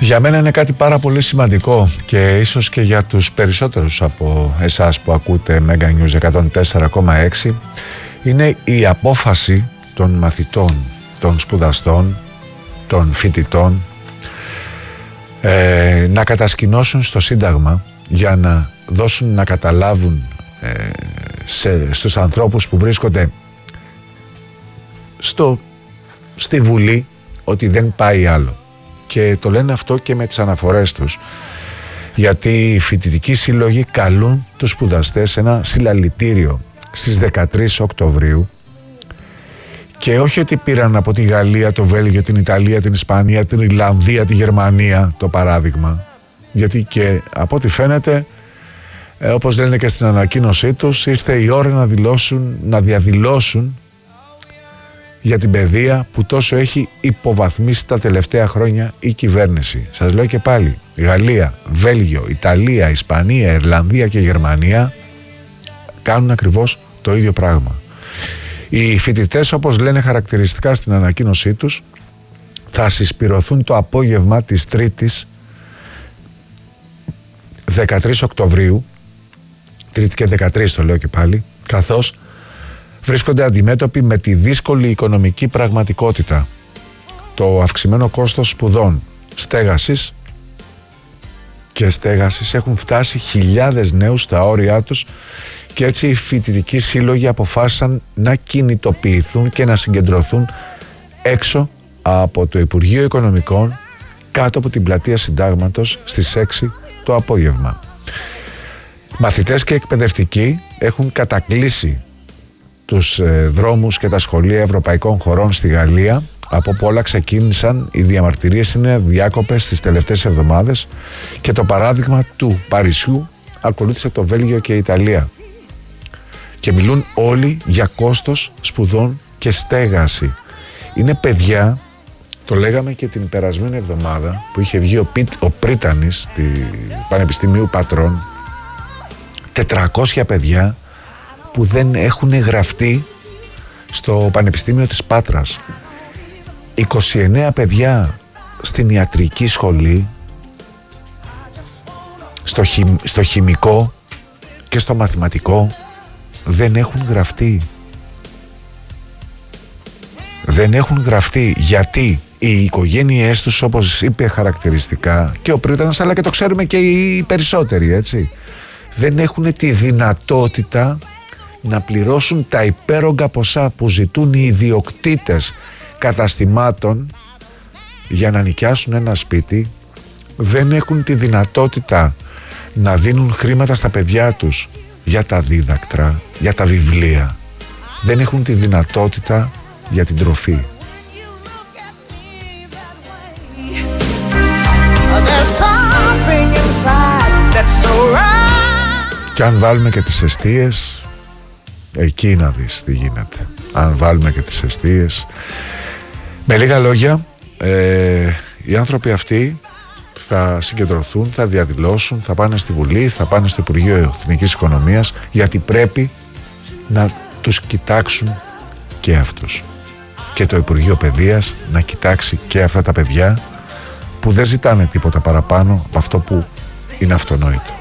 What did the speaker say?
Για μένα είναι κάτι πάρα πολύ σημαντικό και ίσως και για τους περισσότερους από εσάς που ακούτε Mega News 104,6, είναι η απόφαση των μαθητών, των σπουδαστών, των φοιτητών να κατασκηνώσουν στο Σύνταγμα για να δώσουν να καταλάβουν στους ανθρώπους που βρίσκονται στη Βουλή ότι δεν πάει άλλο. Και το λένε αυτό και με τις αναφορές τους, γιατί οι φοιτητικοί σύλλογοι καλούν τους σπουδαστές σε ένα συλλαλητήριο στις 13 Οκτωβρίου, και όχι ότι πήραν από τη Γαλλία, το Βέλγιο, την Ιταλία, την Ισπανία, την Ιρλανδία, τη Γερμανία το παράδειγμα, γιατί και από ό,τι φαίνεται, όπως λένε και στην ανακοίνωσή τους, ήρθε η ώρα να διαδηλώσουν για την παιδεία που τόσο έχει υποβαθμίσει τα τελευταία χρόνια η κυβέρνηση. Σας λέω και πάλι, Γαλλία, Βέλγιο, Ιταλία, Ισπανία, Ιρλανδία και Γερμανία κάνουν ακριβώς το ίδιο πράγμα. Οι φοιτητές, όπως λένε χαρακτηριστικά στην ανακοίνωσή τους, θα συσπηρωθούν το απόγευμα της Τρίτης 13 Οκτωβρίου, Τρίτη και 13 το λέω και πάλι, καθώς βρίσκονται αντιμέτωποι με τη δύσκολη οικονομική πραγματικότητα, το αυξημένο κόστος σπουδών, στέγασης έχουν φτάσει χιλιάδες νέους στα όρια τους, και έτσι οι φοιτητικοί σύλλογοι αποφάσισαν να κινητοποιηθούν και να συγκεντρωθούν έξω από το Υπουργείο Οικονομικών, κάτω από την πλατεία Συντάγματος, στις 6 το απόγευμα. Μαθητές και εκπαιδευτικοί έχουν κατακλείσει τους δρόμους και τα σχολεία ευρωπαϊκών χωρών στη Γαλλία, από όπου όλα ξεκίνησαν. Οι διαμαρτυρίες είναι διάκοπες τις τελευταίες εβδομάδες και το παράδειγμα του Παρισιού ακολούθησε το Βέλγιο και η Ιταλία, και μιλούν όλοι για κόστος σπουδών και στέγαση. Είναι παιδιά, το λέγαμε και την περασμένη εβδομάδα που είχε βγει ο Πρίτανης του Πανεπιστημίου Πατρών, 400 παιδιά που δεν έχουν γραφτεί στο Πανεπιστήμιο της Πάτρας, 29 παιδιά στην ιατρική σχολή, στο χημικό και στο μαθηματικό δεν έχουν γραφτεί. Δεν έχουν γραφτεί γιατί οι οικογένειές τους, όπως είπε χαρακτηριστικά και ο Πρίτανας, αλλά και το ξέρουμε και οι περισσότεροι, έτσι, δεν έχουν τη δυνατότητα να πληρώσουν τα υπέρογκα ποσά που ζητούν οι ιδιοκτήτες καταστημάτων για να νοικιάσουν ένα σπίτι. Δεν έχουν τη δυνατότητα να δίνουν χρήματα στα παιδιά τους για τα δίδακτρα, για τα βιβλία. Δεν έχουν τη δυνατότητα για την τροφή. Και αν βάλουμε και τις εστίες, εκεί να δεις τι γίνεται. Αν βάλουμε και τις εστίες, με λίγα λόγια, οι άνθρωποι αυτοί θα συγκεντρωθούν, θα διαδηλώσουν, θα πάνε στη Βουλή, θα πάνε στο Υπουργείο Εθνικής Οικονομίας, γιατί πρέπει να τους κοιτάξουν και αυτούς. Και το Υπουργείο Παιδείας να κοιτάξει και αυτά τα παιδιά που δεν ζητάνε τίποτα παραπάνω από αυτό που είναι αυτονόητο.